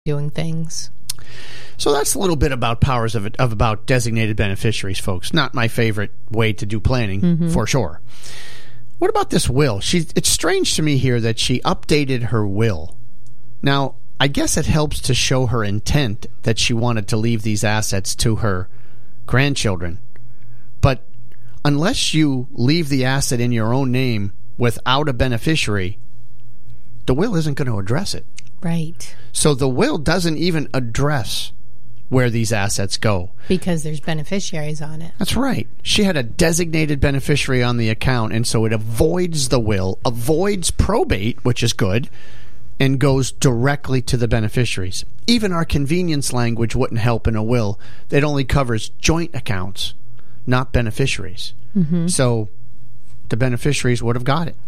doing things. So that's a little bit about powers of about designated beneficiaries, folks. Not my favorite way to do planning, for sure. What about this will? It's strange to me here that she updated her will. Now, I guess it helps to show her intent that she wanted to leave these assets to her grandchildren. But unless you leave the asset in your own name without a beneficiary, the will isn't going to address it. Right. So the will doesn't even address where these assets go. Because there's beneficiaries on it. That's right. She had a designated beneficiary on the account, and so it avoids the will, avoids probate, which is good, and goes directly to the beneficiaries. Even our convenience language wouldn't help in a will. It only covers joint accounts, not beneficiaries. So the beneficiaries would have got it.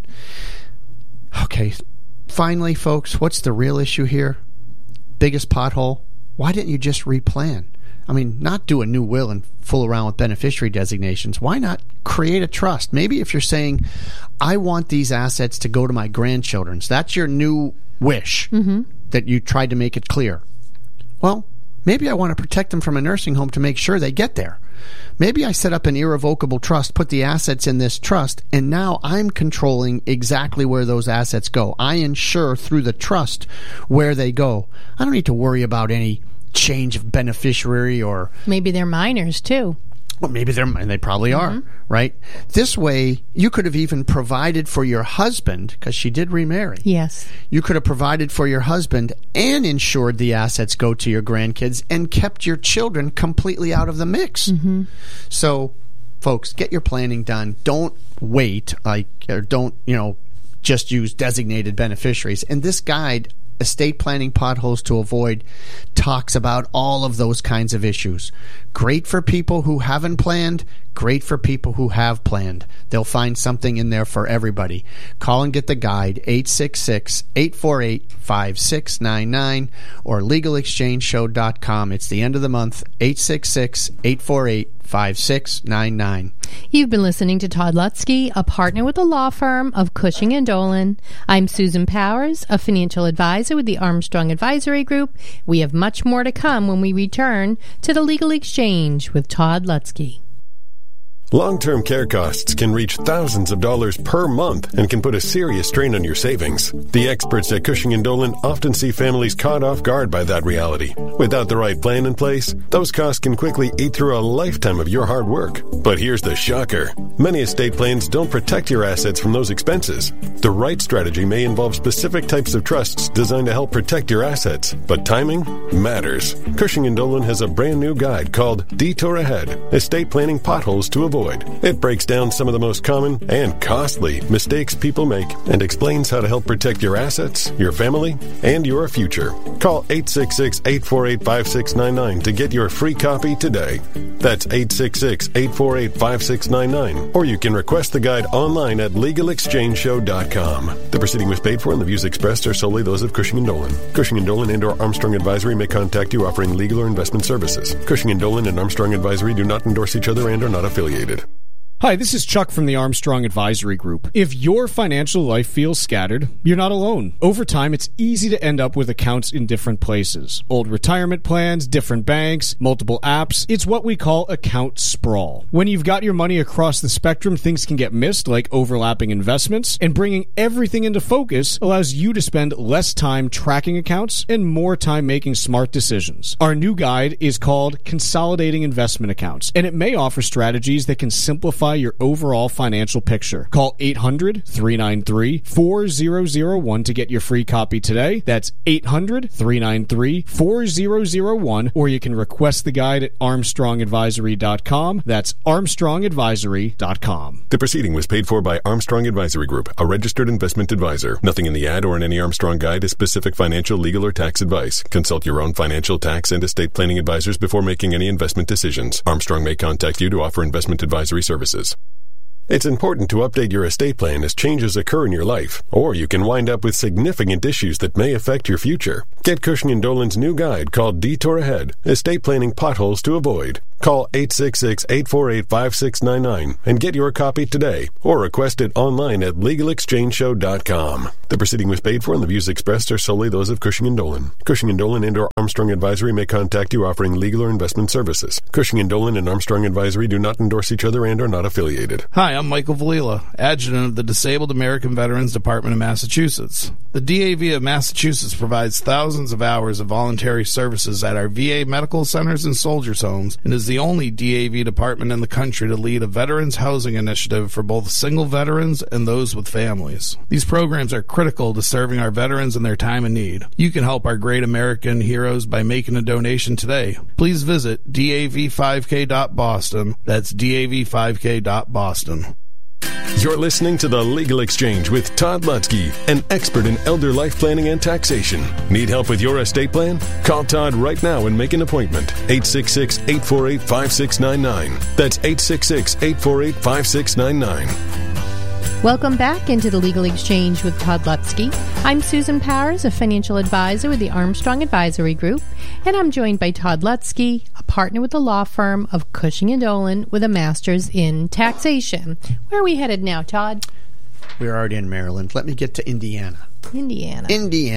Okay. Finally, folks, what's the real issue here? Biggest pothole? Why didn't you just replan? I mean, not do a new will and fool around with beneficiary designations. Why not create a trust? Maybe if you're saying, I want these assets to go to my grandchildren. So that's your new wish that you tried to make it clear. Well, maybe I want to protect them from a nursing home to make sure they get there. Maybe I set up an irrevocable trust, put the assets in this trust, and now I'm controlling exactly where those assets go. I ensure through the trust where they go. I don't need to worry about any change of beneficiary or... Maybe they're minors, too. Well, maybe they probably are, right? This way, you could have even provided for your husband, because she did remarry. Yes. You could have provided for your husband and ensured the assets go to your grandkids and kept your children completely out of the mix. So, folks, get your planning done. Don't wait, or don't, just use designated beneficiaries. And this guide, Estate Planning Potholes to Avoid, talks about all of those kinds of issues. Great for people who haven't planned, great for people who have planned. They'll find something in there for everybody. Call and get the guide, 866-848-5699 or legalexchangeshow.com. It's the end of the month, 866-848-5699. You've been listening to Todd Lutzke, a partner with the law firm of Cushing & Dolan. I'm Susan Powers, a financial advisor with the Armstrong Advisory Group. We have much more to come when we return to the Legal Exchange with Todd Lutzke. Long-term care costs can reach thousands of dollars per month and can put a serious strain on your savings. The experts at Cushing & Dolan often see families caught off guard by that reality. Without the right plan in place, those costs can quickly eat through a lifetime of your hard work. But here's the shocker. Many estate plans don't protect your assets from those expenses. The right strategy may involve specific types of trusts designed to help protect your assets, but timing matters. Cushing & Dolan has a brand new guide called Detour Ahead, Estate Planning Potholes to Avoid. It breaks down some of the most common and costly mistakes people make and explains how to help protect your assets, your family, and your future. Call 866-848-5699 to get your free copy today. That's 866-848-5699, or you can request the guide online at legalexchangeshow.com. The proceeding was paid for and the views expressed are solely those of Cushing & Dolan. Cushing & Dolan and or Armstrong Advisory may contact you offering legal or investment services. Cushing & Dolan and Armstrong Advisory do not endorse each other and are not affiliated. Hi, this is Chuck from the Armstrong Advisory Group. If your financial life feels scattered, you're not alone. Over time, it's easy to end up with accounts in different places. Old retirement plans, different banks, multiple apps. It's what we call account sprawl. When you've got your money across the spectrum, things can get missed, like overlapping investments, and bringing everything into focus allows you to spend less time tracking accounts and more time making smart decisions. Our new guide is called Consolidating Investment Accounts, and it may offer strategies that can simplify your overall financial picture. Call 800-393-4001 to get your free copy today. That's 800-393-4001, or you can request the guide at armstrongadvisory.com. That's armstrongadvisory.com. The proceeding was paid for by Armstrong Advisory Group, a registered investment advisor. Nothing in the ad or in any Armstrong guide is specific financial, legal, or tax advice. Consult your own financial, tax, and estate planning advisors before making any investment decisions. Armstrong may contact you to offer investment advisory services. It's important to update your estate plan as changes occur in your life, or you can wind up with significant issues that may affect your future. Get Cushing & Dolan's new guide called Detour Ahead, Estate Planning Potholes to Avoid. Call 866-848-5699 and get your copy today, or request it online at LegalExchangeShow.com. The proceeding was paid for and the views expressed are solely those of Cushing & Dolan. Cushing & Dolan and or Armstrong Advisory may contact you offering legal or investment services. Cushing & Dolan and Armstrong Advisory do not endorse each other and are not affiliated. Hi, I'm Michael Valila, Adjutant of the Disabled American Veterans Department of Massachusetts. The DAV of Massachusetts provides thousands of hours of voluntary services at our VA medical centers and soldiers' homes and is the only DAV department in the country to lead a veterans housing initiative for both single veterans and those with families. These programs are critical to serving our veterans in their time of need. You can help our great American heroes by making a donation today. Please visit dav5k.boston. That's dav5k.boston. You're listening to The Legal Exchange with Todd Lutzke, an expert in elder life planning and taxation. Need help with your estate plan? Call Todd right now and make an appointment. 866-848-5699. That's 866-848-5699. Welcome back into the Legal Exchange with Todd Lutzke. I'm Susan Powers, a financial advisor with the Armstrong Advisory Group, and I'm joined by Todd Lutzke, a partner with the law firm of Cushing & Dolan with a master's in taxation. Where are we headed now, Todd? We're already in Maryland. Let me get to Indiana. Indiana.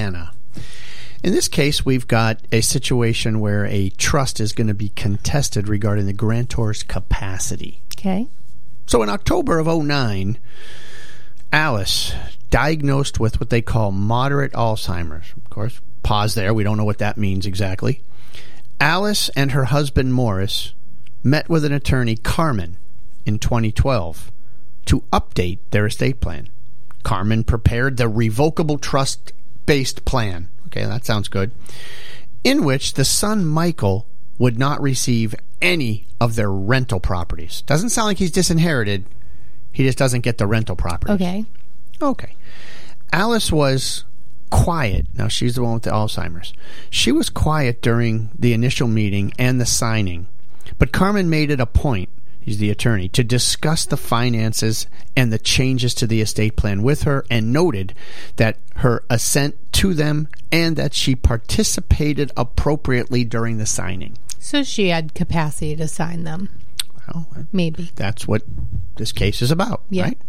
In this case, we've got a situation where a trust is going to be contested regarding the grantor's capacity. Okay. So in October of 2009, Alice, diagnosed with what they call moderate Alzheimer's. Of course, pause there. We don't know what that means exactly. Alice and her husband, Morris, met with an attorney, Carmen, in 2012 to update their estate plan. Carmen prepared the revocable trust-based plan. Okay, that sounds good. In which the son, Michael, would not receive any of their rental properties. Doesn't sound like he's disinherited. He just doesn't get the rental properties. Okay. Alice was quiet. Now, she's the one with the Alzheimer's. She was quiet during the initial meeting and the signing. But Carmen made it a point, he's the attorney, to discuss the finances and the changes to the estate plan with her, and noted that her assent to them and that she participated appropriately during the signing. So she had capacity to sign them. Well, maybe. That's what this case is about, yeah. Right?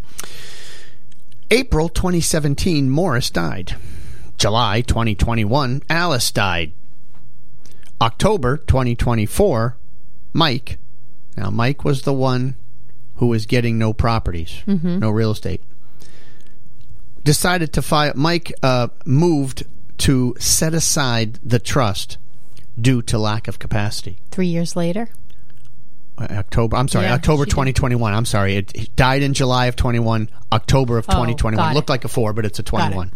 April 2017, Morris died. July 2021, Alice died. October 2024, Mike. Now, Mike was the one who was getting no properties, no real estate. Decided to file. Mike moved to set aside the trust due to lack of capacity. 3 years later? October 2021. I'm sorry. It died in July of 21, October of 2021. Looked like a 4, but it's a 21.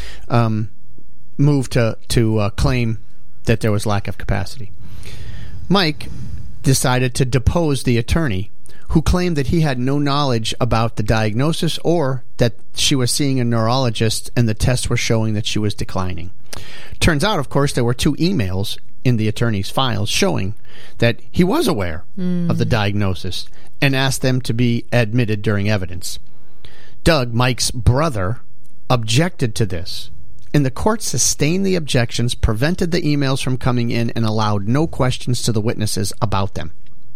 Moved to claim that there was lack of capacity. Mike decided to depose the attorney, who claimed that he had no knowledge about the diagnosis or that she was seeing a neurologist and the tests were showing that she was declining. Turns out, of course, there were 2 emails in the attorney's files showing that he was aware of the diagnosis and asked them to be admitted during evidence. Doug, Mike's brother, objected to this, and the court sustained the objections, prevented the emails from coming in, and allowed no questions to the witnesses about them.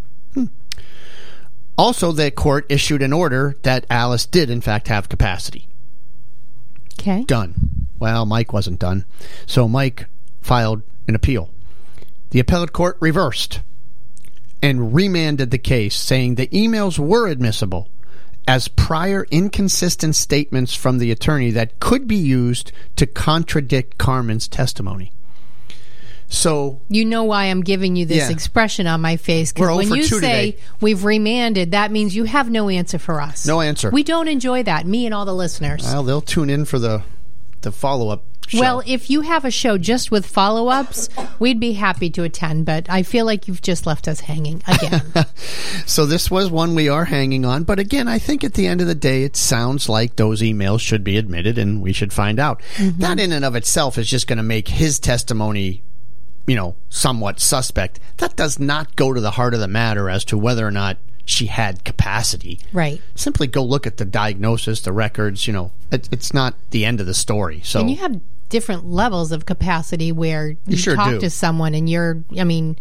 Also, the court issued an order that Alice did, in fact, have capacity. Okay. Done. Well, Mike wasn't done. So Mike filed an appeal. The appellate court reversed and remanded the case, saying the emails were admissible as prior inconsistent statements from the attorney that could be used to contradict Carmen's testimony. So you know why I'm giving you this expression on my face, because when you say today, we've remanded, that means you have no answer for us. No answer. We don't enjoy that, me and all the listeners. Well, they'll tune in for the follow-up show. Well, if you have a show just with follow-ups, we'd be happy to attend, but I feel like you've just left us hanging again. So this was one we are hanging on, but again, I think at the end of the day, it sounds like those emails should be admitted and we should find out. That in and of itself is just going to make his testimony, somewhat suspect. That does not go to the heart of the matter as to whether or not she had capacity. Right. Simply go look at the diagnosis, the records, it's not the end of the story. So, and you have different levels of capacity where you sure talk do. to someone and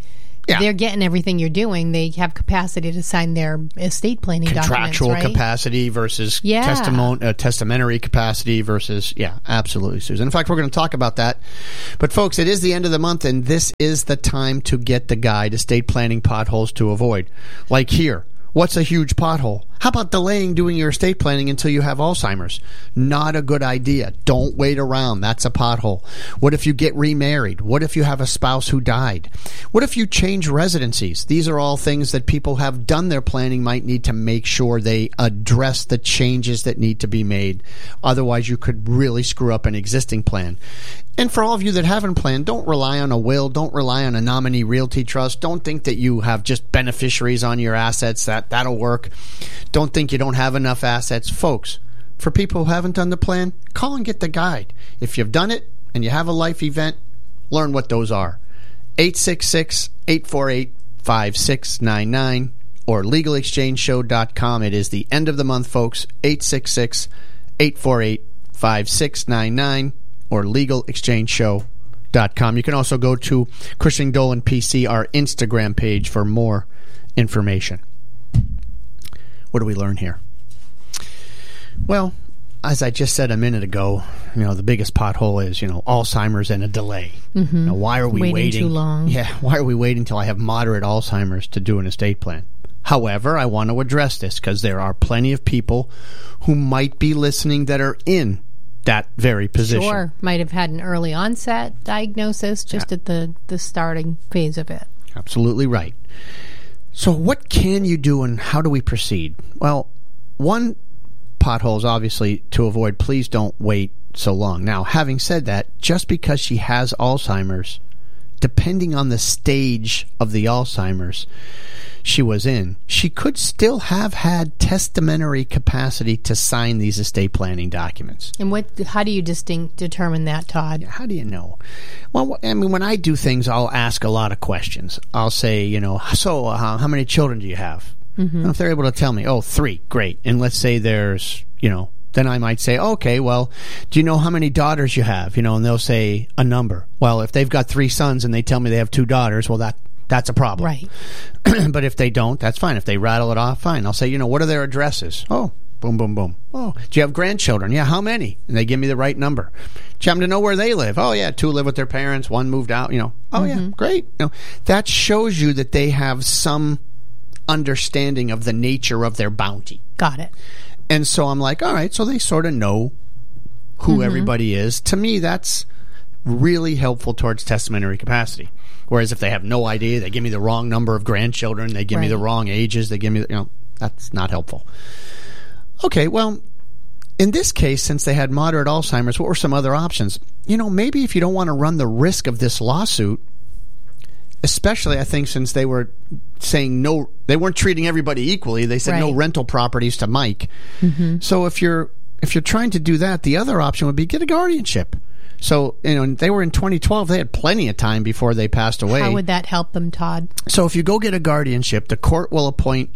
Yeah. They're getting everything you're doing. They have capacity to sign their estate planning Contractual documents, right? capacity versus testamentary capacity versus, absolutely, Susan. In fact, we're going to talk about that. But, folks, it is the end of the month, and this is the time to get the guide, Estate Planning Potholes to Avoid. Like here. What's a huge pothole? How about delaying doing your estate planning until you have Alzheimer's? Not a good idea. Don't wait around. That's a pothole. What if you get remarried? What if you have a spouse who died? What if you change residencies? These are all things that people have done their planning might need to make sure they address the changes that need to be made. Otherwise, you could really screw up an existing plan. And for all of you that haven't planned, don't rely on a will. Don't rely on a nominee realty trust. Don't think that you have just beneficiaries on your assets. That'll work. Don't think you don't have enough assets. Folks, for people who haven't done the plan, call and get the guide. If you've done it and you have a life event, learn what those are. 866-848-5699 or LegalExchangeShow.com. It is the end of the month, folks. 866-848-5699. or LegalExchangeShow.com. You can also go to Cushing Dolan PC, our Instagram page, for more information. What do we learn here? Well, as I just said a minute ago, the biggest pothole is, Alzheimer's and a delay. Mm-hmm. Why are we waiting too long? Yeah, why are we waiting until I have moderate Alzheimer's to do an estate plan? However, I want to address this because there are plenty of people who might be listening that are in that very position. Sure. Might have had an early onset diagnosis just at the starting phase of it. Absolutely right. So what can you do and how do we proceed? Well, one pothole is obviously to avoid, please don't wait so long. Now, having said that, just because she has Alzheimer's, depending on the stage of the Alzheimer's she was in, she could still have had testamentary capacity to sign these estate planning documents. And how do you determine that, Todd? How do you know? Well, I mean, when I do things, I'll ask a lot of questions. I'll say, so how many children do you have? Mm-hmm. And if they're able to tell me, 3, great. And let's say there's, then I might say, okay, well, do you know how many daughters you have? And they'll say a number. Well, if they've got 3 sons and they tell me they have 2 daughters, well, that's a problem. Right. But if they don't, that's fine. If they rattle it off, fine. I'll say, what are their addresses? Oh, boom, boom, boom. Oh, do you have grandchildren? Yeah, how many? And they give me the right number. Do you happen to know where they live? Oh, yeah, 2 live with their parents, 1 moved out, Oh, mm-hmm. Yeah, great. That shows you that they have some understanding of the nature of their bounty. Got it. And so I'm like, all right, so they sort of know who everybody is. To me, that's really helpful towards testamentary capacity. Whereas if they have no idea, they give me the wrong number of grandchildren, they give me the wrong ages, they give me, that's not helpful. Okay, well, in this case, since they had moderate Alzheimer's, what were some other options? Maybe if you don't want to run the risk of this lawsuit, especially I think since they were saying no, they weren't treating everybody equally. They said no rental properties to Mike. Mm-hmm. So if you're trying to do that, the other option would be get a guardianship. So, they were in 2012. They had plenty of time before they passed away. How would that help them, Todd? So if you go get a guardianship, the court will appoint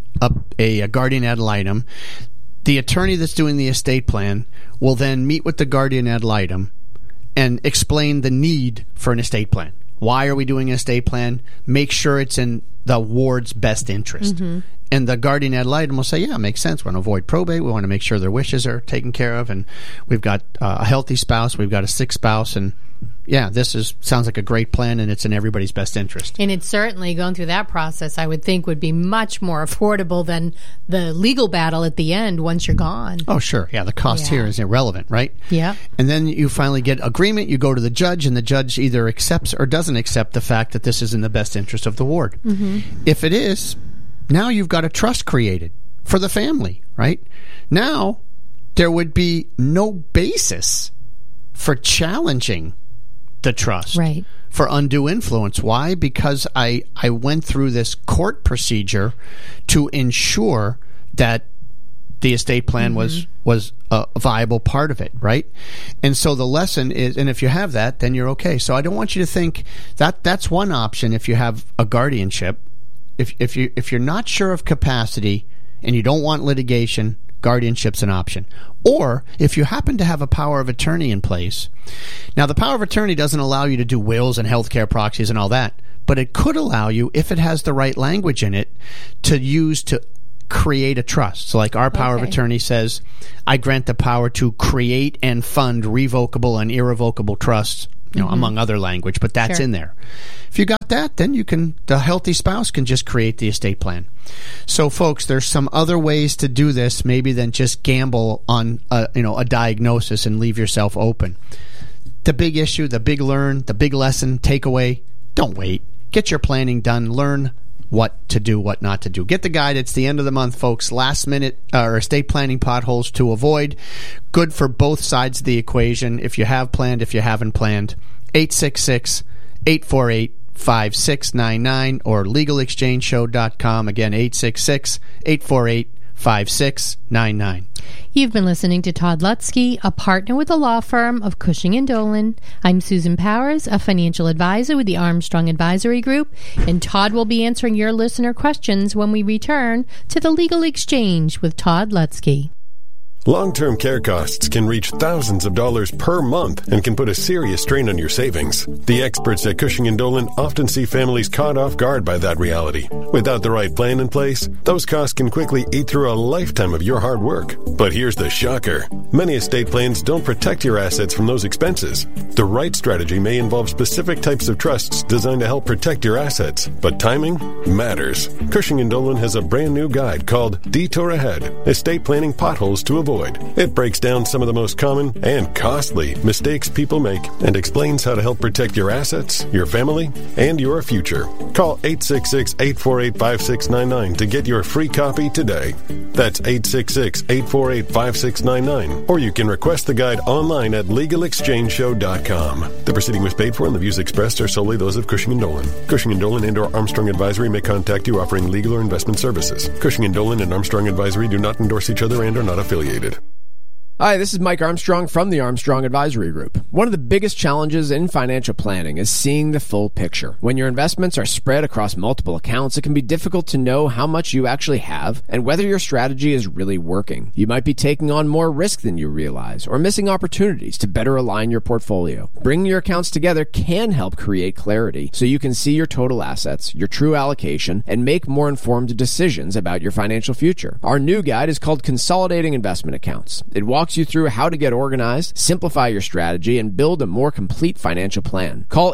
a guardian ad litem. The attorney that's doing the estate plan will then meet with the guardian ad litem and explain the need for an estate plan. Why are we doing an estate plan? Make sure it's in the ward's best interest. Mm-hmm. And the guardian ad litem will say, yeah, it makes sense. We want to avoid probate. We want to make sure their wishes are taken care of. And we've got a healthy spouse. We've got a sick spouse. And, yeah, sounds like a great plan, and it's in everybody's best interest. And it's certainly, going through that process, I would think, would be much more affordable than the legal battle at the end once you're gone. Oh, sure. Yeah, the cost here is irrelevant, right? Yeah. And then you finally get agreement. You go to the judge, and the judge either accepts or doesn't accept the fact that this is in the best interest of the ward. Mm-hmm. If it is, now you've got a trust created for the family, right? Now, there would be no basis for challenging the trust for undue influence. Why? Because I went through this court procedure to ensure that the estate plan was a viable part of it, right? And so the lesson is, and if you have that, then you're okay. So I don't want you to think that that's one option if you have a guardianship. If you're not sure of capacity and you don't want litigation, guardianship's an option. Or if you happen to have a power of attorney in place. Now, the power of attorney doesn't allow you to do wills and healthcare proxies and all that, but it could allow you, if it has the right language in it, to use to create a trust. So like our power of attorney says, I grant the power to create and fund revocable and irrevocable trusts, among other language, but that's in there. If you got that, then the healthy spouse can just create the estate plan. So folks, there's some other ways to do this maybe than just gamble on a diagnosis and leave yourself open. The big issue, the big lesson, takeaway, don't wait. Get your planning done. Learn what to do, what not to do. Get the guide. It's the end of the month, folks. Last minute estate planning potholes to avoid. Good for both sides of the equation. If you have planned, if you haven't planned. 866-848-5699 or legalexchangeshow.com. Again, 866-848-5699. You've been listening to Todd Lutzke, a partner with the law firm of Cushing & Dolan. I'm Susan Powers, a financial advisor with the Armstrong Advisory Group, and Todd will be answering your listener questions when we return to the Legal Exchange with Todd Lutzke. Long-term care costs can reach thousands of dollars per month and can put a serious strain on your savings. The experts at Cushing & Dolan often see families caught off guard by that reality. Without the right plan in place, those costs can quickly eat through a lifetime of your hard work. But here's the shocker. Many estate plans don't protect your assets from those expenses. The right strategy may involve specific types of trusts designed to help protect your assets, but timing matters. Cushing & Dolan has a brand new guide called Detour Ahead, Estate Planning Potholes to Avoid. It breaks down some of the most common and costly mistakes people make and explains how to help protect your assets, your family, and your future. Call 866-848-5699 to get your free copy today. That's 866-848-5699, or you can request the guide online at legalexchangeshow.com. The proceeding was paid for and the views expressed are solely those of Cushing & Dolan. Cushing & Dolan and/or Armstrong Advisory may contact you offering legal or investment services. Cushing & Dolan and Armstrong Advisory do not endorse each other and are not affiliated. Hi, this is Mike Armstrong from the Armstrong Advisory Group. One of the biggest challenges in financial planning is seeing the full picture. When your investments are spread across multiple accounts, it can be difficult to know how much you actually have and whether your strategy is really working. You might be taking on more risk than you realize or missing opportunities to better align your portfolio. Bringing your accounts together can help create clarity so you can see your total assets, your true allocation, and make more informed decisions about your financial future. Our new guide is called Consolidating Investment Accounts. It walks you through how to get organized, simplify your strategy, and build a more complete financial plan. Call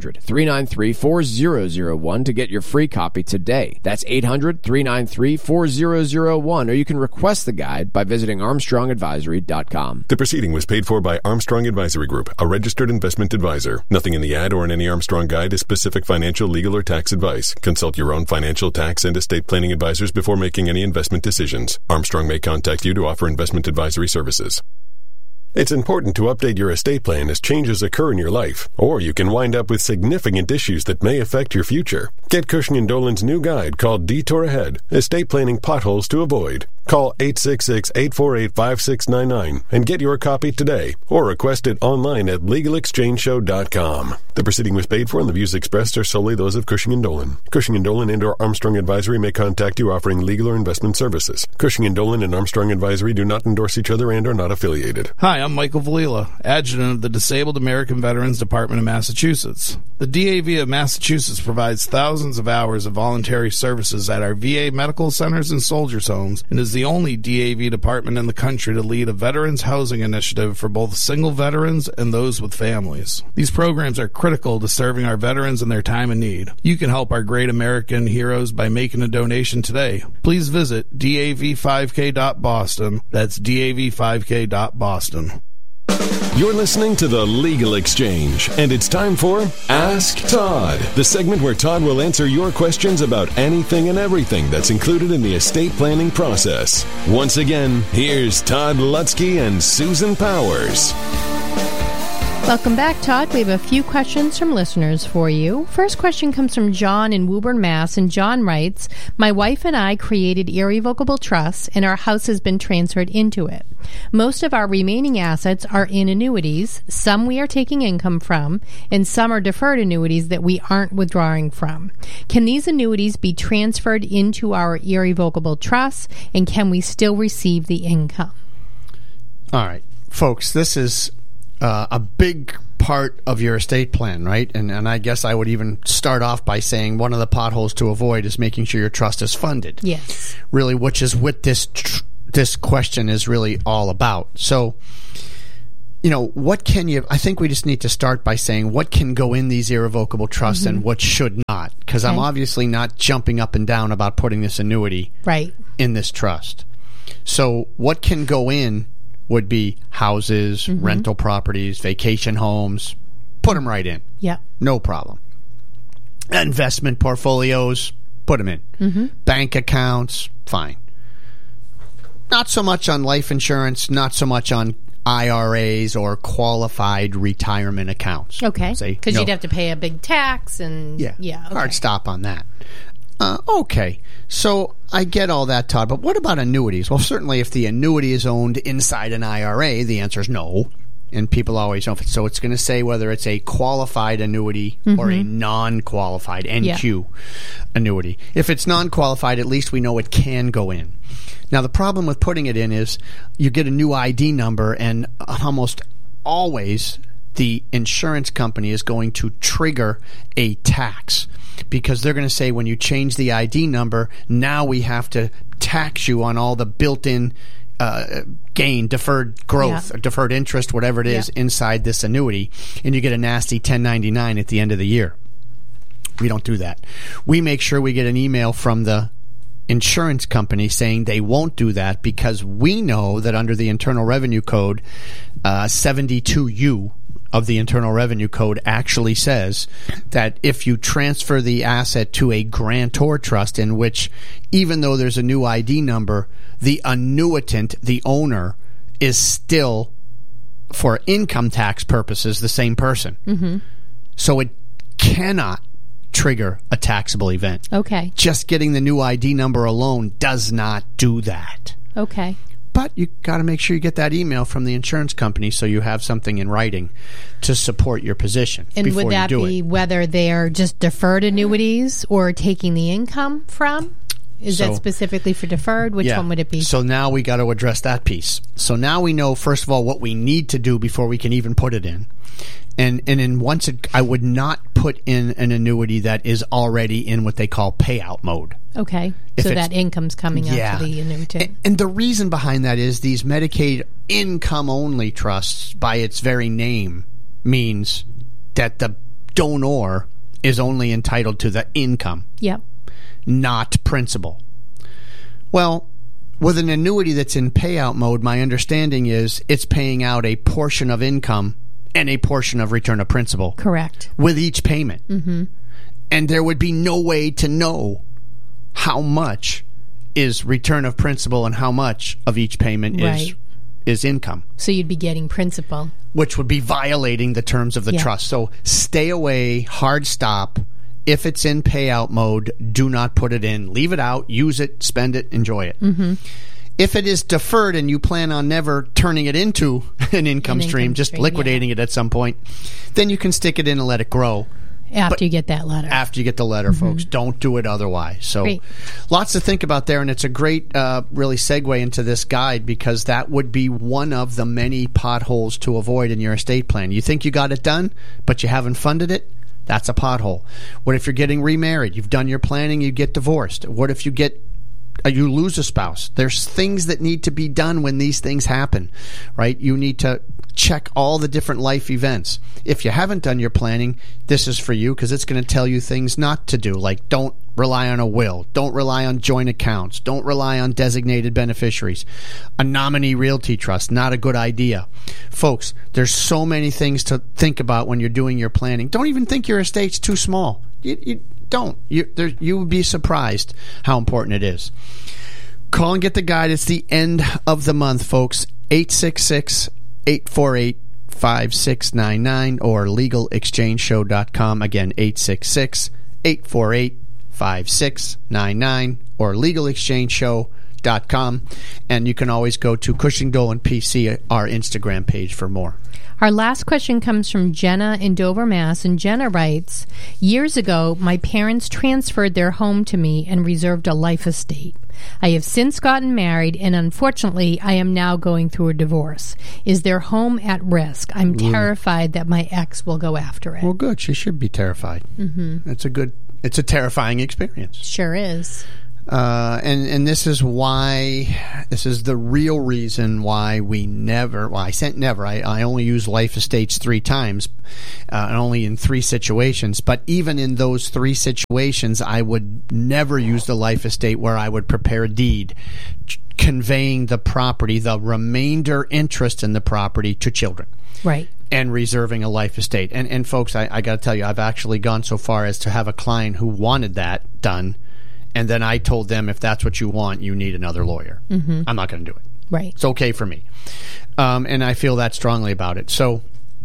800-393-4001 to get your free copy today. That's 800-393-4001, or you can request the guide by visiting ArmstrongAdvisory.com. The proceeding was paid for by Armstrong Advisory Group, a registered investment advisor. Nothing in the ad or in any Armstrong guide is specific financial, legal, or tax advice. Consult your own financial, tax, and estate planning advisors before making any investment decisions. Armstrong may contact you to offer investment advisory services. It's important to update your estate plan as changes occur in your life, or you can wind up with significant issues that may affect your future. Get Cushing & Dolan's new guide called Detour Ahead, Estate Planning Potholes to Avoid. Call 866-848-5699 and get your copy today, or request it online at legalexchangeshow.com. The proceeding was paid for and the views expressed are solely those of Cushing & Dolan. Cushing & Dolan and/or Armstrong Advisory may contact you offering legal or investment services. Cushing & Dolan and Armstrong Advisory do not endorse each other and are not affiliated. Hi, I'm Michael Valila, Adjutant of the Disabled American Veterans Department of Massachusetts. The DAV of Massachusetts provides thousands of hours of voluntary services at our VA medical centers and soldiers' homes and is the only DAV department in the country to lead a veterans housing initiative for both single veterans and those with families. These programs are critical to serving our veterans in their time of need. You can help our great American heroes by making a donation today. Please visit dav5k.boston. That's dav5k.boston. You're listening to The Legal Exchange, and it's time for Ask Todd, the segment where Todd will answer your questions about anything and everything that's included in the estate planning process. Once again, here's Todd Lutzke and Susan Powers. Welcome back, Todd. We have a few questions from listeners for you. First question comes from John in Woburn, Mass. And John writes, my wife and I created irrevocable trusts, and our house has been transferred into it. Most of our remaining assets are in annuities. Some we are taking income from, and some are deferred annuities that we aren't withdrawing from. Can these annuities be transferred into our irrevocable trusts, and can we still receive the income? All right, folks, this is a big part of your estate plan, right? And I guess I would even start off by saying one of the potholes to avoid is making sure your trust is funded. Yes. Really, which is what this question is really all about. So, what can you... I think we just need to start by saying what can go in these irrevocable trusts and what should not. Because I'm obviously not jumping up and down about putting this annuity in this trust. So what can go in would be houses, rental properties, vacation homes. Put them right in. Yep. No problem. Investment portfolios, put them in. Bank accounts, fine. Not so much on life insurance, not so much on IRAs or qualified retirement accounts. Okay. Because you'd have to pay a big tax and... Hard stop on that. Okay. So I get all that, Todd, but what about annuities? Well, certainly if the annuity is owned inside an IRA, the answer is no. And people always know. So it's going to say whether it's a qualified annuity or a non-qualified NQ annuity. If it's non-qualified, at least we know it can go in. Now, the problem with putting it in is you get a new ID number, and almost always the insurance company is going to trigger a tax because they're going to say when you change the ID number, now we have to tax you on all the built-in gain, deferred growth, or deferred interest, whatever it is, inside this annuity, and you get a nasty 1099 at the end of the year. We don't do that. We make sure we get an email from the insurance company saying they won't do that because we know that under the Internal Revenue Code, 72U of the Internal Revenue Code actually says that if you transfer the asset to a grantor trust in which, even though there's a new ID number, the annuitant, the owner, is still, for income tax purposes, the same person. So it cannot trigger a taxable event. Okay. Just getting the new ID number alone does not do that. Okay. But you got to make sure you get that email from the insurance company so you have something in writing to support your position. And before would that you do be it. whether they're just deferred annuities or taking the income from? Is that specifically for deferred? Which one would it be? So now we got to address that piece. So now we know, first of all, what we need to do before we can even put it in. And then once I would not put in an annuity that is already in what they call payout mode. Okay. So that income's coming out to the annuitant. And the reason behind that is these Medicaid income-only trusts, by its very name, means that the donor is only entitled to the income. Yep. Not principal. Well, with an annuity that's in payout mode, my understanding is it's paying out a portion of income and a portion of return of principal. Correct. With each payment. And there would be no way to know how much is return of principal and how much of each payment is income. So you'd be getting principal. Which would be violating the terms of the trust. So stay away, hard stop. If it's in payout mode, do not put it in. Leave it out, use it, spend it, enjoy it. If it is deferred and you plan on never turning it into an income stream, just liquidating it at some point, then you can stick it in and let it grow. After you get that letter. After you get the letter, folks. Don't do it otherwise. So lots to think about there, and it's a great really segue into this guide because that would be one of the many potholes to avoid in your estate plan. You think you got it done, but you haven't funded it? That's a pothole. What if you're getting remarried? You've done your planning, you get divorced. What if you lose a spouse? There's things that need to be done when these things happen, right? You need to check all the different life events. If you haven't done your planning, this is for you because it's going to tell you things not to do, like don't rely on a will, don't rely on joint accounts, don't rely on designated beneficiaries. A nominee realty trust, not a good idea. Folks, there's so many things to think about when you're doing your planning. Don't even think your estate's too small. You don't. You would be surprised how important it is. Call and get the guide. It's the end of the month, folks. 866-848-5699 or legalexchangeshow.com. Again, 866-848-5699 or legalexchangeshow.com. And you can always go to Cushing Dolan PC, our Instagram page, for more. Our last question comes from Jenna in Dover, Mass. And Jenna writes, years ago, my parents transferred their home to me and reserved a life estate. I have since gotten married, and unfortunately, I am now going through a divorce. Is their home at risk? I'm terrified that my ex will go after it. Well, good. She should be terrified. Mm-hmm. It's a terrifying experience. Sure is. And this is the real reason why I only use life estates 3 times, and only in 3 situations. But even in those 3 situations, I would never use the life estate where I would prepare a deed conveying the property, the remainder interest in the property, to children. Right. And reserving a life estate. And folks, I got to tell you, I've actually gone so far as to have a client who wanted that done. And then I told them, if that's what you want, you need another lawyer. Mm-hmm. I'm not going to do it. Right. It's okay for me. And I feel that strongly about it. So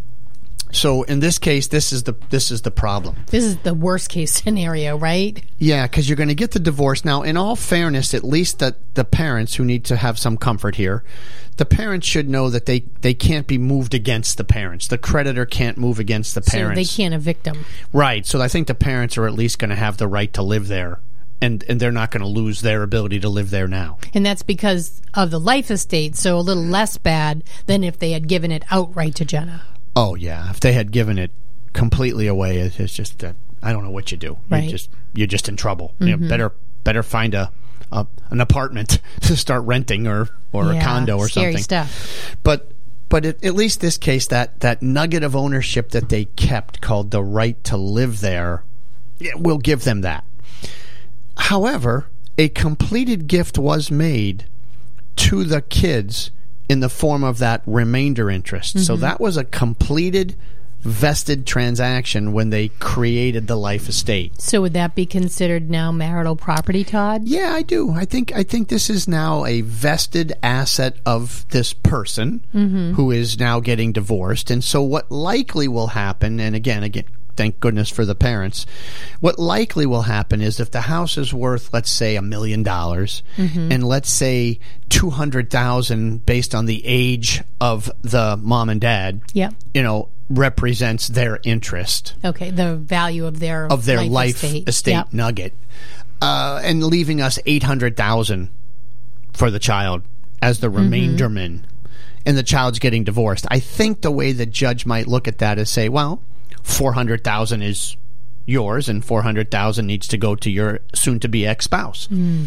in this case, this is the problem. This is the worst case scenario, right? Yeah, because you're going to get the divorce. Now, in all fairness, at least the parents who need to have some comfort here, the parents should know that they can't be moved against the parents. The creditor can't move against the parents. So they can't evict them. Right. So I think the parents are at least going to have the right to live there. And they're not going to lose their ability to live there now. And that's because of the life estate, so a little less bad than if they had given it outright to Jenna. Oh, yeah. If they had given it completely away, it's just I don't know what you do. Right. You're just in trouble. Mm-hmm. You know, better find an apartment to start renting or a condo or scary something. Stuff. But at least this case, that nugget of ownership that they kept called the right to live there, will give them that. However, a completed gift was made to the kids in the form of that remainder interest. Mm-hmm. So that was a completed, vested transaction when they created the life estate. So would that be considered now marital property, Todd? Yeah, I do. I think this is now a vested asset of this person who is now getting divorced. And so what likely will happen, and again, thank goodness for the parents. What likely will happen is if the house is worth, let's say, $1 million, and let's say $200,000 based on the age of the mom and dad, represents their interest. Okay, the value of their life estate nugget, and leaving us $800,000 for the child as the remainderman, and the child's getting divorced. I think the way the judge might look at that is say, well, $400,000 is yours, and $400,000 needs to go to your soon-to-be ex-spouse.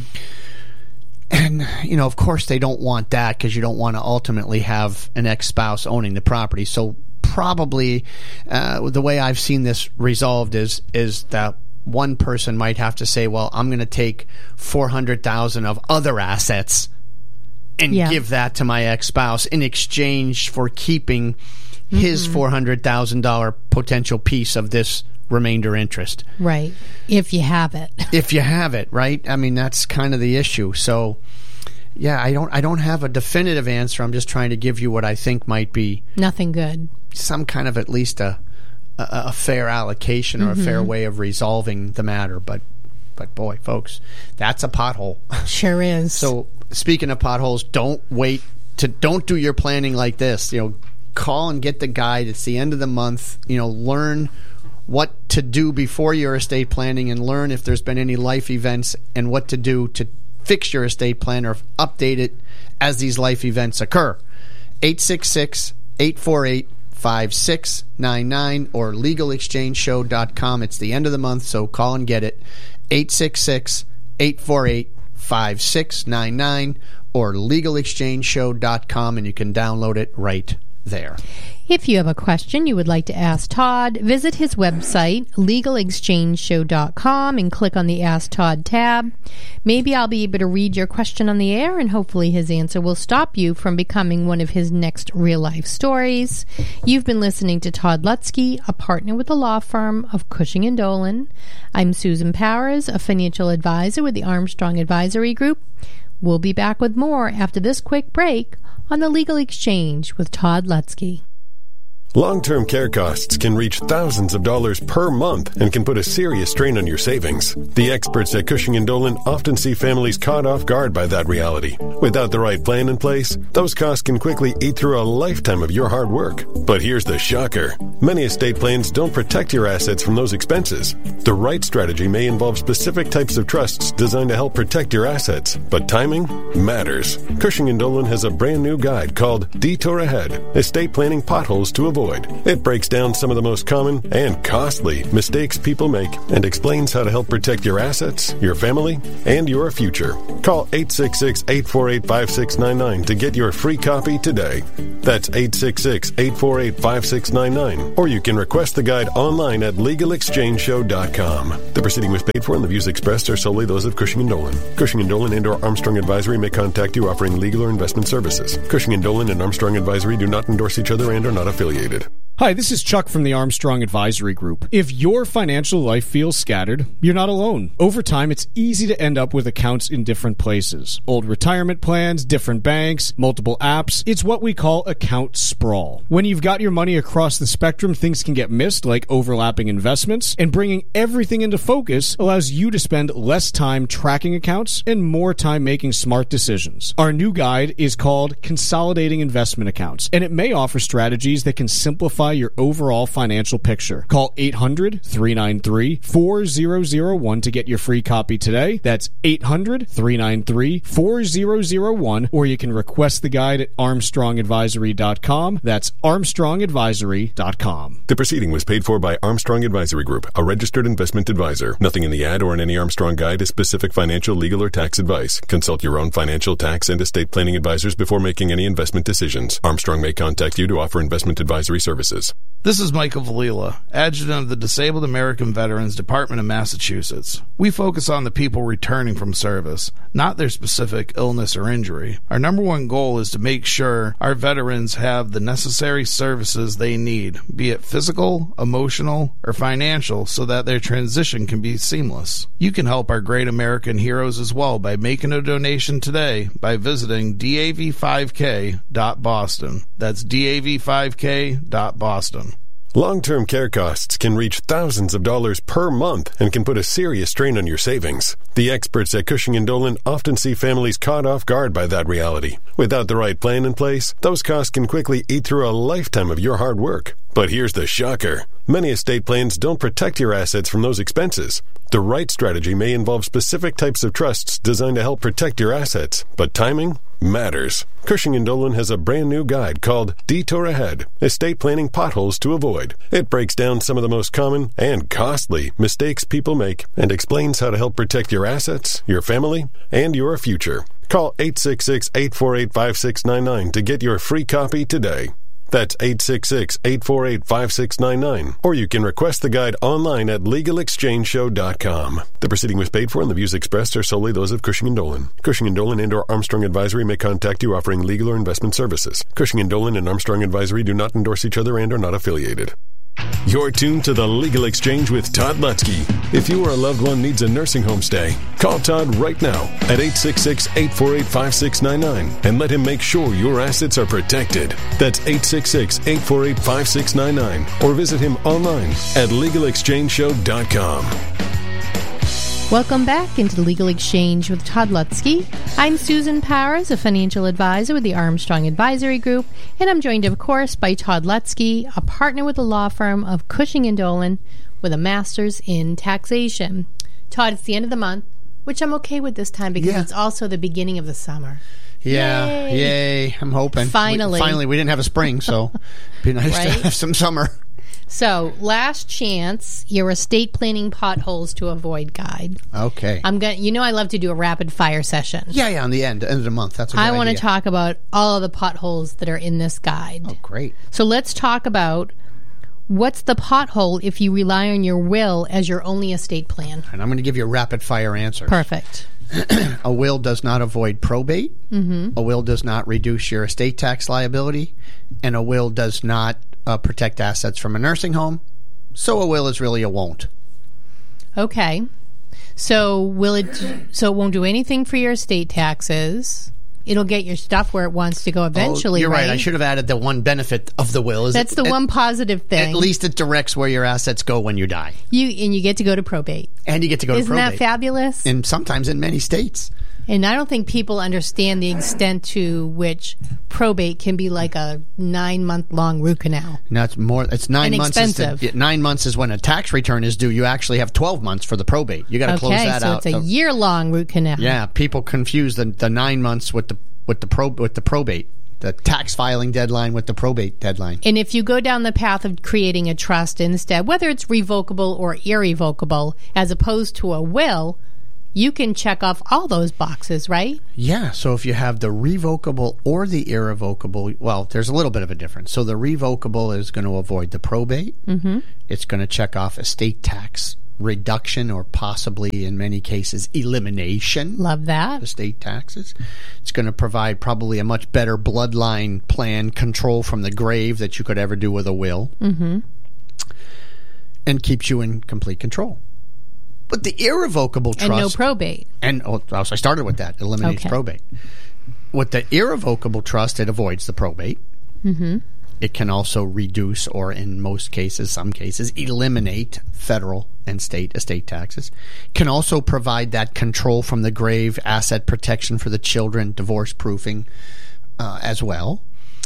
And of course, they don't want that because you don't want to ultimately have an ex-spouse owning the property. So probably the way I've seen this resolved is that one person might have to say, "Well, I'm going to take $400,000 of other assets and give that to my ex-spouse in exchange for keeping his $400,000 potential piece of this remainder interest." Right. If you have it. If you have it, right? I mean, that's kind of the issue. So, yeah, I don't have a definitive answer. I'm just trying to give you what I think might be nothing good. Some kind of at least a fair allocation or a fair way of resolving the matter. But boy, folks, that's a pothole. Sure is. So, speaking of potholes, don't do your planning like this. Call and get the guide. It's the end of the month. Learn what to do before your estate planning and learn if there's been any life events and what to do to fix your estate plan or update it as these life events occur. 866-848-5699 or legalexchangeshow.com. It's the end of the month, so call and get it. 866-848-5699 or legalexchangeshow.com, and you can download it right there. If you have a question you would like to ask Todd, visit his website, legalexchangeshow.com, and click on the Ask Todd tab. Maybe I'll be able to read your question on the air, and hopefully his answer will stop you from becoming one of his next real-life stories. You've been listening to Todd Lutzke, a partner with the law firm of Cushing & Dolan. I'm Susan Powers, a financial advisor with the Armstrong Advisory Group. We'll be back with more after this quick break on the Legal Exchange with Todd Lutzke. Long-term care costs can reach thousands of dollars per month and can put a serious strain on your savings. The experts at Cushing & Dolan often see families caught off guard by that reality. Without the right plan in place, those costs can quickly eat through a lifetime of your hard work. But here's the shocker. Many estate plans don't protect your assets from those expenses. The right strategy may involve specific types of trusts designed to help protect your assets, but timing matters. Cushing & Dolan has a brand new guide called Detour Ahead, Estate Planning Potholes to Avoid. It breaks down some of the most common and costly mistakes people make and explains how to help protect your assets, your family, and your future. Call 866-848-5699 to get your free copy today. That's 866-848-5699. Or you can request the guide online at LegalExchangeShow.com. The proceeding was paid for and the views expressed are solely those of Cushing & Dolan. Cushing & Dolan and/or Armstrong Advisory may contact you offering legal or investment services. Cushing & Dolan and Armstrong Advisory do not endorse each other and are not affiliated. Hi, this is Chuck from the Armstrong Advisory Group. If your financial life feels scattered, you're not alone. Over time, it's easy to end up with accounts in different places. Old retirement plans, different banks, multiple apps. It's what we call account sprawl. When you've got your money across the spectrum, things can get missed, like overlapping investments, and bringing everything into focus allows you to spend less time tracking accounts and more time making smart decisions. Our new guide is called Consolidating Investment Accounts, and it may offer strategies that can simplify your overall financial picture. Call 800-393-4001 to get your free copy today. That's 800-393-4001, or you can request the guide at armstrongadvisory.com. That's armstrongadvisory.com. The proceeding was paid for by Armstrong Advisory Group, a registered investment advisor. Nothing in the ad or in any Armstrong guide is specific financial, legal, or tax advice. Consult your own financial, tax, and estate planning advisors before making any investment decisions. Armstrong may contact you to offer investment advisory services. This is Michael Valila, Adjutant of the Disabled American Veterans Department of Massachusetts. We focus on the people returning from service, not their specific illness or injury. Our number one goal is to make sure our veterans have the necessary services they need, be it physical, emotional, or financial, so that their transition can be seamless. You can help our great American heroes as well by making a donation today by visiting dav5k.boston. That's dav5k.boston. Long-term care costs can reach thousands of dollars per month and can put a serious strain on your savings. The experts at Cushing & Dolan often see families caught off guard by that reality. Without the right plan in place, those costs can quickly eat through a lifetime of your hard work. But here's the shocker. Many estate plans don't protect your assets from those expenses. The right strategy may involve specific types of trusts designed to help protect your assets, but timing matters. Cushing & Dolan has a brand new guide called Detour Ahead, Estate Planning Potholes to Avoid. It breaks down some of the most common and costly mistakes people make and explains how to help protect your assets, your family, and your future. Call 866-848-5699 to get your free copy today. That's 866-848-5699. Or you can request the guide online at LegalExchangeShow.com. The proceeding was paid for and the views expressed are solely those of Cushing & Dolan. Cushing & Dolan and/or Armstrong Advisory may contact you offering legal or investment services. Cushing & Dolan and Armstrong Advisory do not endorse each other and are not affiliated. You're tuned to the Legal Exchange with Todd Lutzke. If you or a loved one needs a nursing home stay, call Todd right now at 866-848-5699 and let him make sure your assets are protected. That's 866-848-5699 or visit him online at LegalExchangeShow.com. Welcome back into the Legal Exchange with Todd Lutzke. I'm Susan Powers, a financial advisor with the Armstrong Advisory Group, and I'm joined, of course, by Todd Lutzke, a partner with the law firm of Cushing & Dolan with a master's in taxation. Todd, it's the end of the month, which I'm okay with this time because it's also the beginning of the summer. Yeah, yay. I'm hoping. Finally. We didn't have a spring, so it'd be nice to have some summer. So, last chance, your estate planning potholes to avoid guide. Okay. I love to do a rapid fire session. Yeah, on the end of the month. That's a good idea. I want to talk about all of the potholes that are in this guide. Oh, great. So let's talk about what's the pothole if you rely on your will as your only estate plan. And I'm going to give you a rapid fire answer. Perfect. A will does not avoid probate. Mm-hmm. A will does not reduce your estate tax liability. And a will does not protect assets from a nursing home. So a will is really a won't. Okay. So it won't do anything for your estate taxes. it'll get your stuff where it wants to go eventually. You're right. I should have added the one benefit of the will. That's the one positive thing. At least it directs where your assets go when you die. You get to go to probate. And you get to go to probate. Isn't that fabulous? And sometimes in many states. And I don't think people understand the extent to which probate can be like a 9-month-long root canal. No, it's more. It's 9 months. Expensive. 9 months is when a tax return is due. You actually have 12 months for the probate. You got to close that out. Okay, so it's a year-long root canal. Yeah, people confuse the 9 months with the probate. The tax filing deadline with the probate deadline. And if you go down the path of creating a trust instead, whether it's revocable or irrevocable, as opposed to a will, you can check off all those boxes, right? Yeah, so if you have the revocable or the irrevocable, well, there's a little bit of a difference. So the revocable is going to avoid the probate. Mm-hmm. It's going to check off estate tax reduction or possibly, in many cases, elimination. Love that. Estate taxes. It's going to provide probably a much better bloodline plan control from the grave that you could ever do with a will. Mm-hmm. And keeps you in complete control. But the irrevocable trust... And no probate. I started with that. Eliminates probate. With the irrevocable trust, it avoids the probate. Mm-hmm. It can also reduce, or in most cases, some cases, eliminate federal and state estate taxes. Can also provide that control from the grave, asset protection for the children, divorce proofing as well.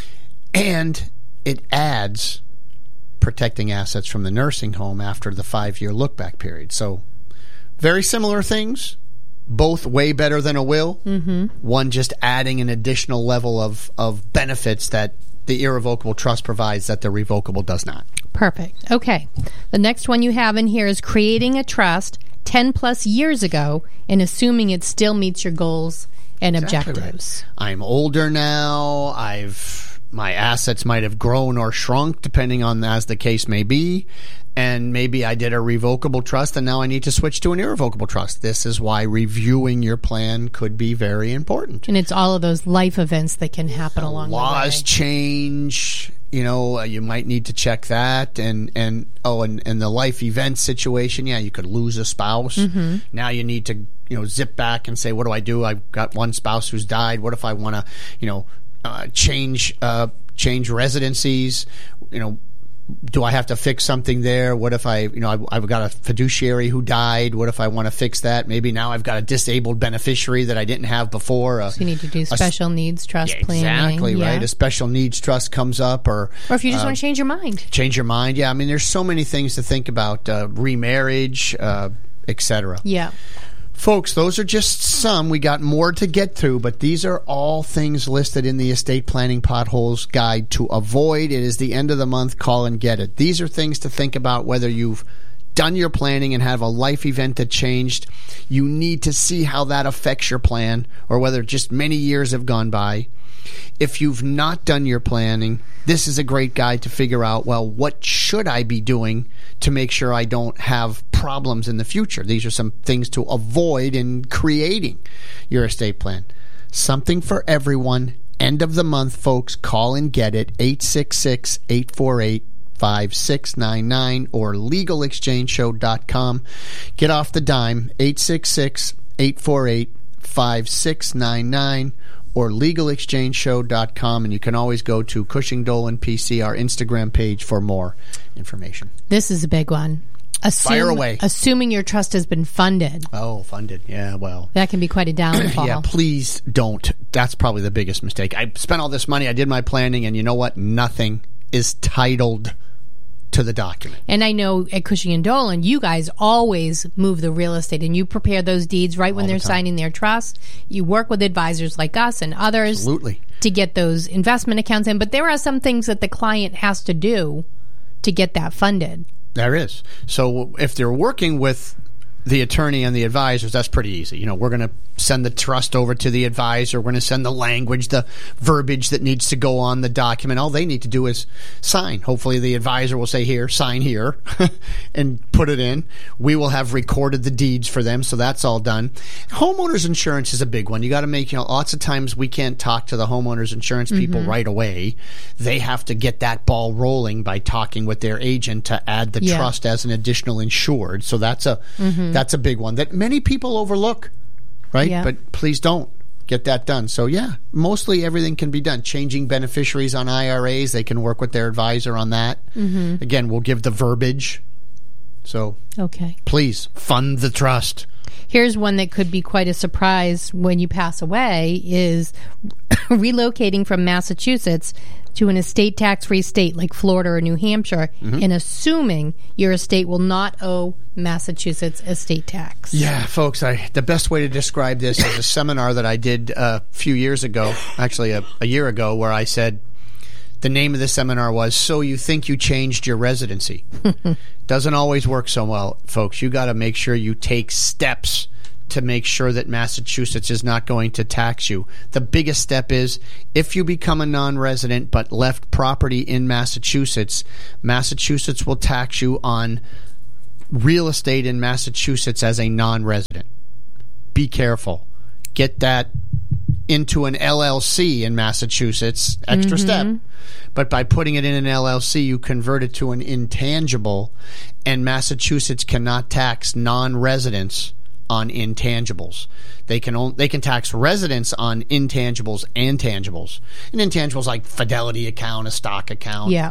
And it adds protecting assets from the nursing home after the 5-year look-back period. So... very similar things, both way better than a will. Mm-hmm. One just adding an additional level of benefits that the irrevocable trust provides that the revocable does not. Perfect. Okay. The next one you have in here is creating a trust 10 plus years ago and assuming it still meets your goals and objectives. Right. I'm older now. My assets might have grown or shrunk depending on as the case may be. And maybe I did a revocable trust and now I need to switch to an irrevocable trust. This is why reviewing your plan could be very important. And it's all of those life events that can happen along the way. Laws change. You might need to check that. And the life event situation, you could lose a spouse. Mm-hmm. Now you need to, zip back and say, what do I do? I've got one spouse who's died. What if I want to, change residencies? Do I have to fix something there? What if I've got a fiduciary who died? What if I want to fix that? Maybe now I've got a disabled beneficiary that I didn't have before. So you need to do special needs trust planning. Exactly, right. A special needs trust comes up. Or if you just want to change your mind. Change your mind, yeah. I mean, there's so many things to think about. Remarriage, etc. Yeah. Folks, those are just some. We got more to get to, but these are all things listed in the Estate Planning Potholes Guide to avoid. It is the end of the month. Call and get it. These are things to think about whether you've done your planning and have a life event that changed. You need to see how that affects your plan or whether just many years have gone by. If you've not done your planning, this is a great guide to figure out, what should I be doing to make sure I don't have problems in the future? These are some things to avoid in creating your estate plan. Something for everyone. End of the month, folks. Call and get it. 866-848-5699 or legalexchangeshow.com. Get off the dime. 866-848-5699. or legalexchangeshow.com, and you can always go to Cushing Dolan PC, our Instagram page, for more information. This is a big one. Fire away. Assuming your trust has been funded. Oh, funded. Yeah, well. That can be quite a downfall. Yeah, please don't. That's probably the biggest mistake. I spent all this money, I did my planning, and you know what? Nothing is titled to the document. And I know at Cushing and Dolan, you guys always move the real estate and you prepare those deeds right when they're signing their trust. You work with advisors like us and others. Absolutely. To get those investment accounts in. But there are some things that the client has to do to get that funded. There is. So if they're working with the attorney and the advisors, that's pretty easy. We're going to send the trust over to the advisor. We're going to send the language, the verbiage that needs to go on the document. All they need to do is sign. Hopefully the advisor will say, here, sign here, and put it in. We will have recorded the deeds for them, so that's all done. Homeowners insurance is a big one. You got to make, lots of times we can't talk to the homeowners insurance people right away. They have to get that ball rolling by talking with their agent to add the trust as an additional insured. So that's a big one that many people overlook. Right? Yeah. But please don't. get that done. So, yeah, mostly everything can be done. Changing beneficiaries on IRAs, they can work with their advisor on that. Mm-hmm. Again, we'll give the verbiage. So, please, fund the trust. Here's one that could be quite a surprise when you pass away is relocating from Massachusetts to an estate tax-free state like Florida or New Hampshire, and assuming your estate will not owe Massachusetts estate tax. Yeah, folks, the best way to describe this is a seminar that I did a few years ago, actually a year ago, where I said, the name of the seminar was So You Think You Changed Your Residency. Doesn't always work so well, folks. You got to make sure you take steps to make sure that Massachusetts is not going to tax you. The biggest step is if you become a non-resident but left property in Massachusetts, Massachusetts will tax you on real estate in Massachusetts as a non-resident. Be careful. Get that into an LLC in Massachusetts, extra step. But by putting it in an LLC, you convert it to an intangible, and Massachusetts cannot tax non-residents on intangibles. They can tax residents on intangibles and tangibles. And intangibles like fidelity account, a stock account. Yeah.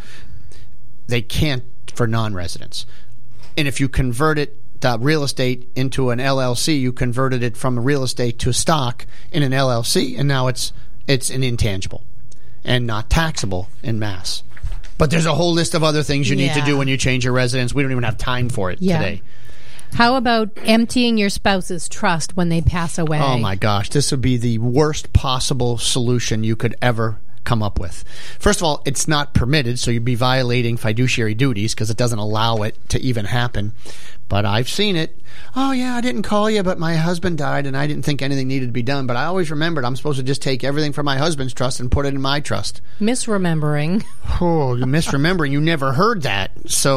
They can't for non-residents. And if you convert it, the real estate, into an LLC, you converted it from real estate to stock in an LLC, and now it's an intangible and not taxable in Mass. But there's a whole list of other things you need to do when you change your residence. We don't even have time for it today. How about emptying your spouse's trust when they pass away? Oh, my gosh. This would be the worst possible solution you could ever come up with. First of all, it's not permitted, so you'd be violating fiduciary duties because it doesn't allow it to even happen. But I've seen it. Oh, yeah, I didn't call you, but my husband died, and I didn't think anything needed to be done. But I always remembered I'm supposed to just take everything from my husband's trust and put it in my trust. Misremembering. Oh, you're misremembering. You never heard that.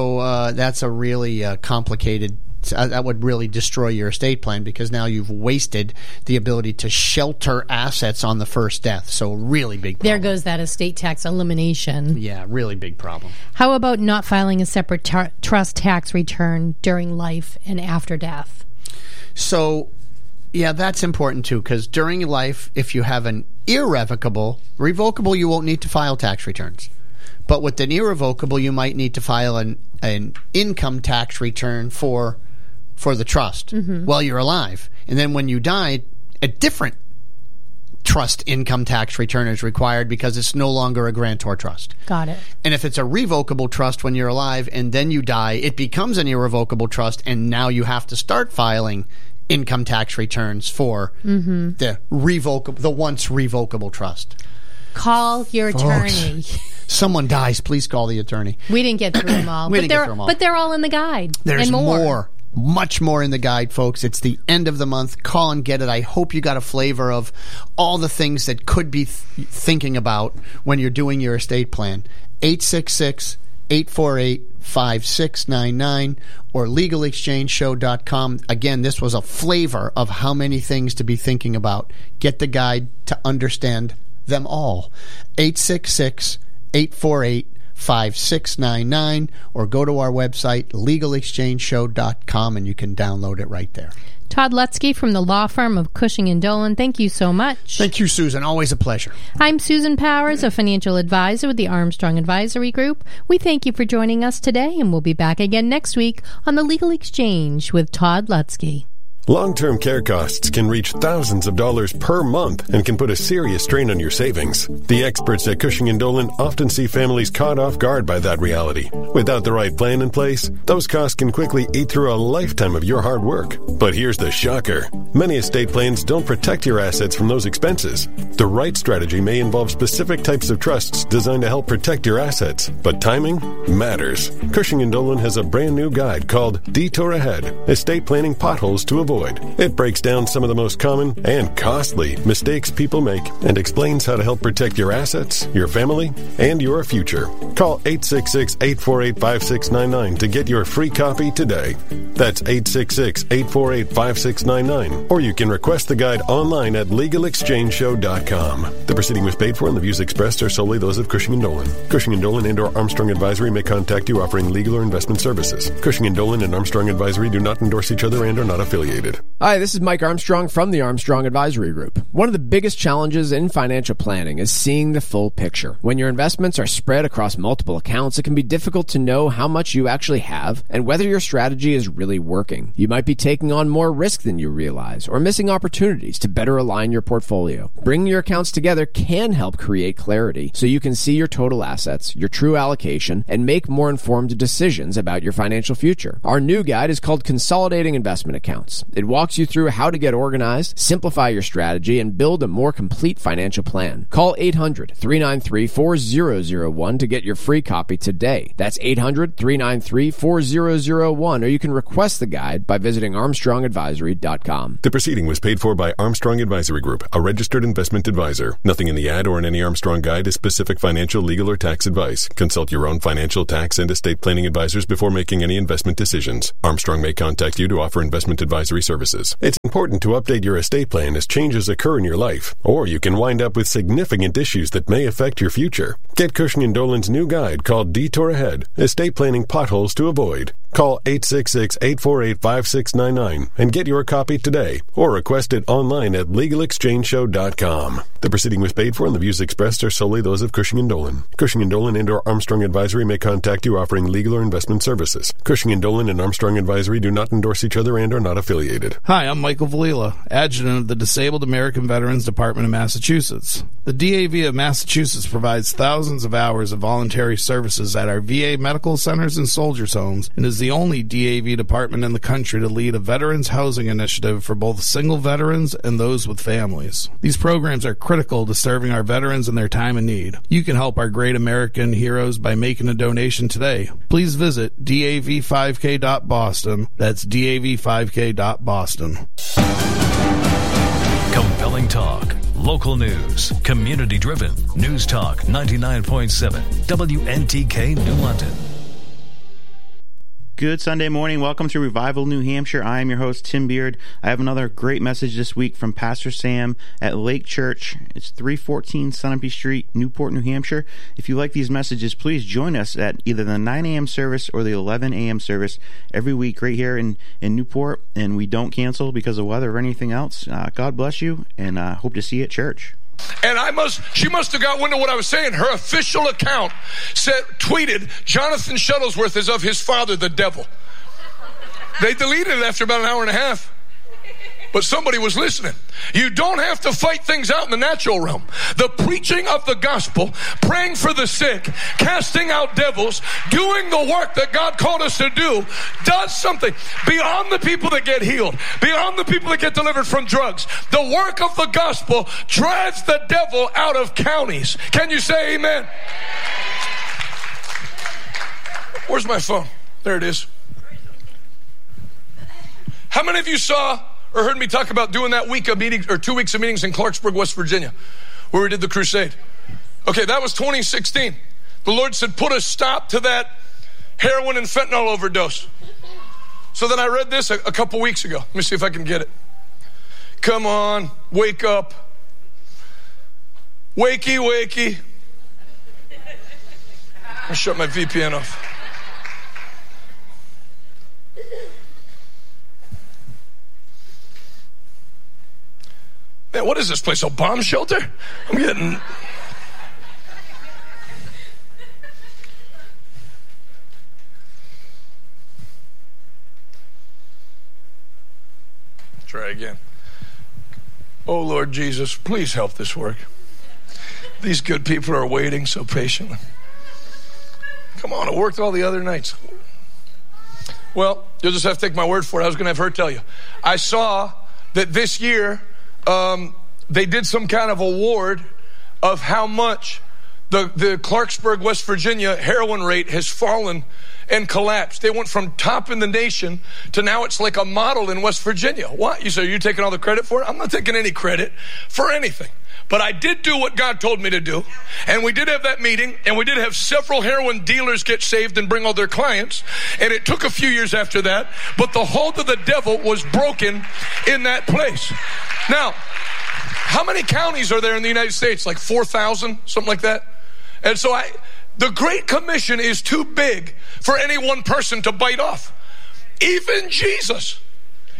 So that's a really complicated. That would really destroy your estate plan because now you've wasted the ability to shelter assets on the first death. So really big problem. There goes that estate tax elimination. Yeah, really big problem. How about not filing a separate trust tax return during life and after death? So, yeah, that's important too because during life, if you have an revocable, you won't need to file tax returns. But with an irrevocable, you might need to file an income tax return for the trust while you're alive. And then when you die, a different trust income tax return is required because it's no longer a grantor trust. Got it. And if it's a revocable trust when you're alive and then you die, it becomes an irrevocable trust, and now you have to start filing income tax returns for the once revocable trust. Call your attorney. Someone dies, please call the attorney. We didn't get through them all. But they're all in the guide. There's more. Much more in the guide, folks. It's the end of the month. Call and get it. I hope you got a flavor of all the things that could be thinking about when you're doing your estate plan. 866-848-5699 or legalexchangeshow.com. Again, this was a flavor of how many things to be thinking about. Get the guide to understand them all. 866-848-5699 or go to our website legalexchangeshow.com and you can download it right there. Todd Lutzke from the law firm of Cushing & Dolan, thank you so much. Thank you, Susan. Always a pleasure. I'm Susan Powers, a financial advisor with the Armstrong Advisory Group. We thank you for joining us today, and we'll be back again next week on the Legal Exchange with Todd Lutzke. Long-term care costs can reach thousands of dollars per month and can put a serious strain on your savings. The experts at Cushing & Dolan often see families caught off guard by that reality. Without the right plan in place, those costs can quickly eat through a lifetime of your hard work. But here's the shocker. Many estate plans don't protect your assets from those expenses. The right strategy may involve specific types of trusts designed to help protect your assets, but timing matters. Cushing & Dolan has a brand new guide called Detour Ahead, Estate Planning Potholes to Avoid. It breaks down some of the most common and costly mistakes people make and explains how to help protect your assets, your family, and your future. Call 866-848-5699 to get your free copy today. That's 866-848-5699. Or you can request the guide online at legalexchangeshow.com. The proceeding was paid for and the views expressed are solely those of Cushing & Dolan. Cushing & Dolan and or Armstrong Advisory may contact you offering legal or investment services. Cushing & Dolan and Armstrong Advisory do not endorse each other and are not affiliated. affiliated. Hi, this is Mike Armstrong from the Armstrong Advisory Group. One of the biggest challenges in financial planning is seeing the full picture. When your investments are spread across multiple accounts, it can be difficult to know how much you actually have and whether your strategy is really working. You might be taking on more risk than you realize or missing opportunities to better align your portfolio. Bringing your accounts together can help create clarity so you can see your total assets, your true allocation, and make more informed decisions about your financial future. Our new guide is called Consolidating Investment Accounts. It walks you through how to get organized, simplify your strategy, and build a more complete financial plan. Call 800-393-4001 to get your free copy today. That's 800-393-4001, or you can request the guide by visiting ArmstrongAdvisory.com. The proceeding was paid for by Armstrong Advisory Group, a registered investment advisor. Nothing in the ad or in any Armstrong guide is specific financial, legal, or tax advice. Consult your own financial, tax, and estate planning advisors before making any investment decisions. Armstrong may contact you to offer investment advisory services. It's important to update your estate plan as changes occur in your life, or you can wind up with significant issues that may affect your future. Get Cushing & Dolan's new guide called Detour Ahead, Estate Planning Potholes to Avoid. Call 866-848-5699 and get your copy today, or request it online at LegalExchangeShow.com. The proceeding was paid for, and the views expressed are solely those of Cushing & Dolan. Cushing & Dolan and/or Armstrong Advisory may contact you offering legal or investment services. Cushing & Dolan and Armstrong Advisory do not endorse each other and are not affiliated. Hi, I'm Michael Valila, Adjutant of the Disabled American Veterans Department of Massachusetts. The DAV of Massachusetts provides thousands of hours of voluntary services at our VA medical centers and soldiers' homes, and is the only DAV department in the country to lead a veterans housing initiative for both single veterans and those with families. These programs are critical to serving our veterans in their time of need. You can help our great American heroes by making a donation today. Please visit dav5k.boston. That's dav5k.boston. Compelling talk, local news, community-driven. News Talk 99.7, WNTK New London. Good Sunday morning. Welcome to Revival New Hampshire. I am your host, Tim Beard. I have another great message this week from Pastor Sam at Lake Church. It's 314 Sunapee Street, Newport, New Hampshire. If you like these messages, please join us at either the 9 a.m. service or the 11 a.m. service every week right here in Newport, and we don't cancel because of weather or anything else. God bless you, and hope to see you at church. And she must have got wind of what I was saying. Her official account tweeted, Jonathan Shuttlesworth is of his father, the devil. They deleted it after about an hour and a half. But somebody was listening. You don't have to fight things out in the natural realm. The preaching of the gospel, praying for the sick, casting out devils, doing the work that God called us to do, does something beyond the people that get healed, beyond the people that get delivered from drugs. The work of the gospel drives the devil out of counties. Can you say amen? Where's my phone? There it is. How many of you saw or heard me talk about doing that week of meetings, or 2 weeks of meetings in Clarksburg, West Virginia, where we did the crusade? Okay, that was 2016. The Lord said, put a stop to that heroin and fentanyl overdose. So then I read this a couple weeks ago. Let me see if I can get it. Come on, wake up. Wakey, wakey. I'll shut my VPN off. Man, what is this place? A bomb shelter? I'm getting... Try again. Oh, Lord Jesus, please help this work. These good people are waiting so patiently. Come on, it worked all the other nights. Well, you'll just have to take my word for it. I was going to have her tell you. I saw that this year... they did some kind of award of how much the Clarksburg, West Virginia heroin rate has fallen and collapsed. They went from top in the nation to now it's like a model in West Virginia. What? You say, you're taking all the credit for it? I'm not taking any credit for anything. But I did do what God told me to do. And we did have that meeting, and we did have several heroin dealers get saved and bring all their clients. And it took a few years after that. But the hold of the devil was broken in that place. Now, how many counties are there in the United States? Like 4,000, something like that? And so the Great Commission is too big for any one person to bite off. Even Jesus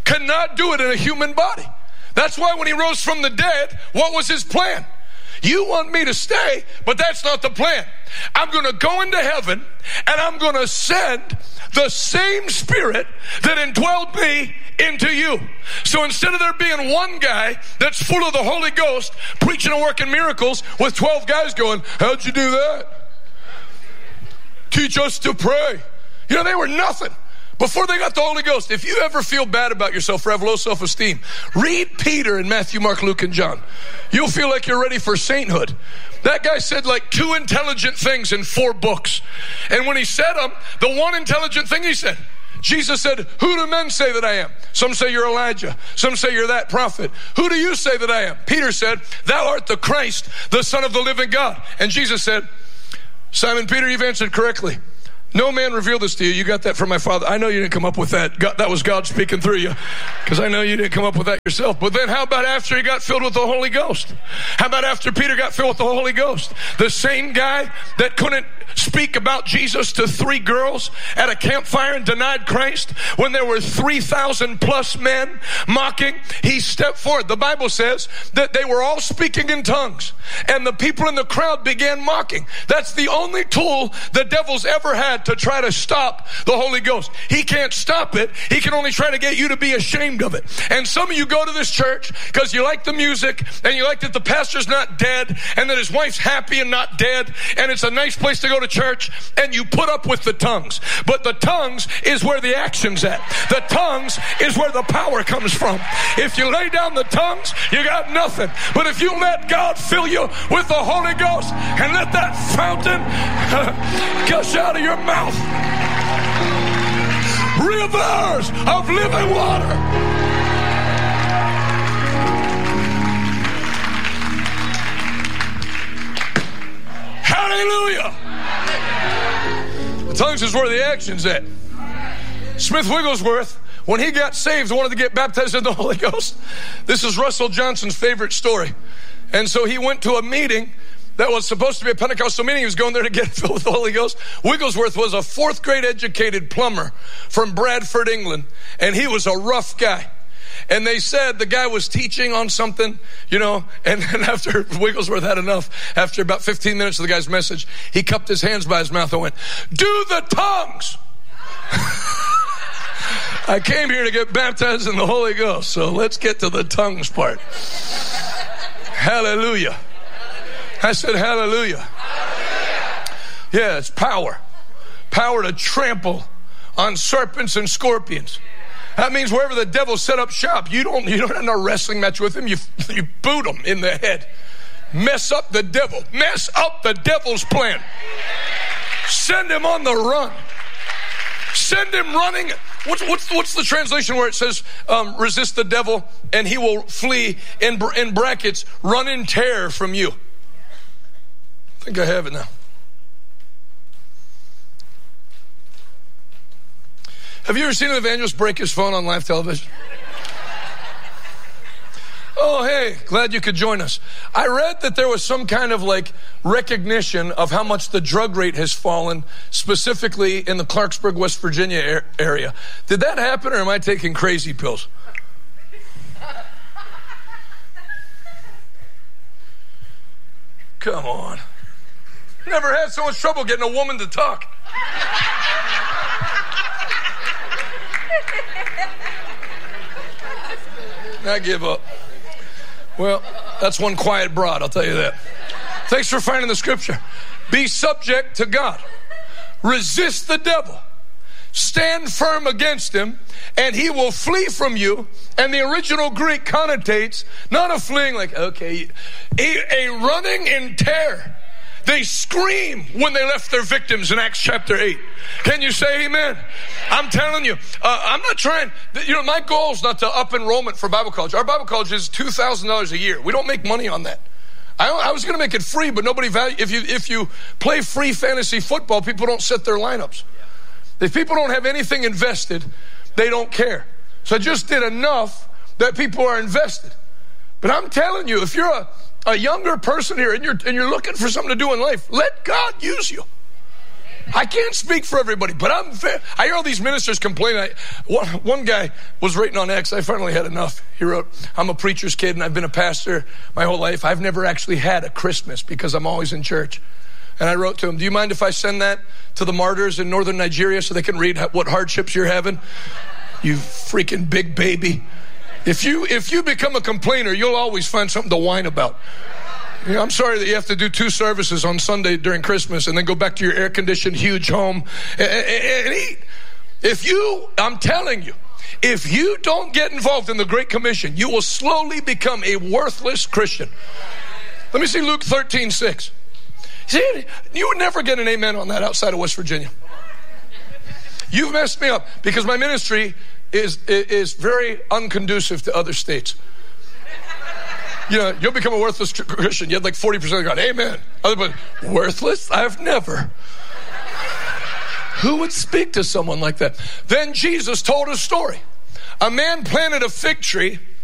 cannot do it in a human body. That's why when he rose from the dead, what was his plan? You want me to stay, but that's not the plan. I'm going to go into heaven, and I'm going to send the same Spirit that indwelled me into you. So instead of there being one guy that's full of the Holy Ghost preaching and working miracles with 12 guys going, how'd you do that? Teach us to pray. You know, they were nothing before they got the Holy Ghost. If you ever feel bad about yourself or have low self-esteem, read Peter in Matthew, Mark, Luke, and John. You'll feel like you're ready for sainthood. That guy said like 2 intelligent things in 4 books. And when he said them, the one intelligent thing he said, Jesus said, who do men say that I am? Some say you're Elijah. Some say you're that prophet. Who do you say that I am? Peter said, thou art the Christ, the Son of the living God. And Jesus said, Simon Peter, you've answered correctly. No man revealed this to you. You got that from my Father. I know you didn't come up with that. That was God speaking through you, because I know you didn't come up with that yourself. But then how about after he got filled with the Holy Ghost? How about after Peter got filled with the Holy Ghost? The same guy that couldn't speak about Jesus to 3 girls at a campfire and denied Christ when there were 3,000 plus men mocking, he stepped forward. The Bible says that they were all speaking in tongues, and the people in the crowd began mocking. That's the only tool the devil's ever had to try to stop the Holy Ghost. He can't stop it. He can only try to get you to be ashamed of it. And some of you go to this church because you like the music, and you like that the pastor's not dead, and that his wife's happy and not dead, and it's a nice place to go to church, and you put up with the tongues. But the tongues is where the action's at. The tongues is where the power comes from. If you lay down the tongues, you got nothing. But if you let God fill you with the Holy Ghost and let that fountain gush out of your mouth, rivers of living water. Hallelujah. The tongues is where the action's at. Smith Wigglesworth, when he got saved, wanted to get baptized in the Holy Ghost. This is Russell Johnson's favorite story. And so he went to a meeting that was supposed to be a Pentecostal meeting. He was going there to get filled with the Holy Ghost. Wigglesworth was a 4th grade educated plumber from Bradford, England. And he was a rough guy. And they said the guy was teaching on something, you know, and then after Wigglesworth had enough, after about 15 minutes of the guy's message, he cupped his hands by his mouth and went, do the tongues. I came here to get baptized in the Holy Ghost, so let's get to the tongues part. Hallelujah. I said hallelujah. Yeah, it's power. Power to trample on serpents and scorpions. That means wherever the devil set up shop, you don't have no wrestling match with him. You boot him in the head. Mess up the devil. Mess up the devil's plan. Send him on the run. Send him running. What's the translation where it says resist the devil and he will flee, in brackets, run in terror from you? I think I have it now. Have you ever seen an evangelist break his phone on live television? Oh, hey, glad you could join us. I read that there was some kind of like recognition of how much the drug rate has fallen, specifically in the Clarksburg, West Virginia area. Did that happen, or am I taking crazy pills? Come on. Never had so much trouble getting a woman to talk. I give up. Well, that's one quiet broad, I'll tell you that. Thanks for finding the scripture. Be subject to God. Resist the devil. Stand firm against him, and he will flee from you. And the original Greek connotates not a fleeing like, okay, a running in terror. They scream when they left their victims in Acts chapter 8. Can you say amen? I'm telling you, I'm not trying, my goal is not to up enrollment for Bible college. Our Bible college is $2,000 a year. We don't make money on that. I was going to make it free, but nobody if you play free fantasy football, people don't set their lineups. If people don't have anything invested, they don't care. So I just did enough that people are invested. But I'm telling you, if you're a younger person here and you're looking for something to do in life, let God use you. I can't speak for everybody, but I hear all these ministers complain. One guy was writing on X, I finally had enough. He wrote, I'm a preacher's kid and I've been a pastor my whole life. I've never actually had a Christmas because I'm always in church. And I wrote to him, do you mind if I send that to the martyrs in northern Nigeria so they can read what hardships you're having? You freaking big baby. If you become a complainer, you'll always find something to whine about. You know, I'm sorry that you have to do 2 services on Sunday during Christmas and then go back to your air-conditioned huge home and eat. I'm telling you, if you don't get involved in the Great Commission, you will slowly become a worthless Christian. Let me see Luke 13:6. See, you would never get an amen on that outside of West Virginia. You've messed me up because my ministry is very unconducive to other states. You know, you'll become a worthless Christian. You had like 40% of God. Amen. Other worthless? I've never. Who would speak to someone like that? Then Jesus told a story. A man planted a fig tree